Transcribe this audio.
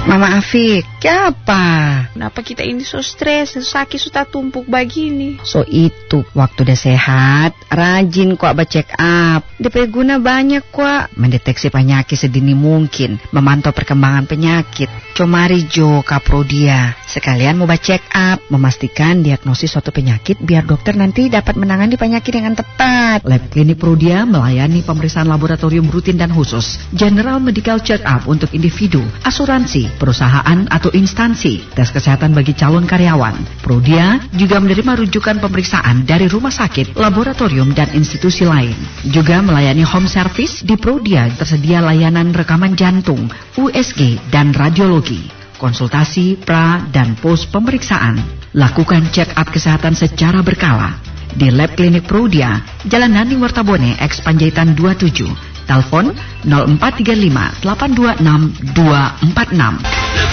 Mama Afik, apa? Kenapa kita ini so stres, sakit sudah tumpuk begini? So itu, waktu udah sehat, rajin kok cek up. DP guna banyak kok, mendeteksi penyakit sedini mungkin, memantau perkembangan penyakit. Comari Jo Kaprodia, sekalian mau cek up, memastikan diagnosis suatu penyakit biar dokter nanti dapat menangani penyakit dengan tepat. Lab Klinik Prodia melayani pemeriksaan laboratorium rutin dan khusus, general medical check up untuk individu, asuransi, perusahaan atau instansi, tes kesehatan bagi calon karyawan. Prodia juga menerima rujukan pemeriksaan dari rumah sakit, laboratorium, dan institusi lain. Juga melayani home service. Di Prodia tersedia layanan rekaman jantung, USG, dan radiologi, konsultasi pra dan pos pemeriksaan. Lakukan check up kesehatan secara berkala di Lab Klinik Prodia, Jalan Nani Wartabone, X Panjaitan 27. Telepon 0435 826 246.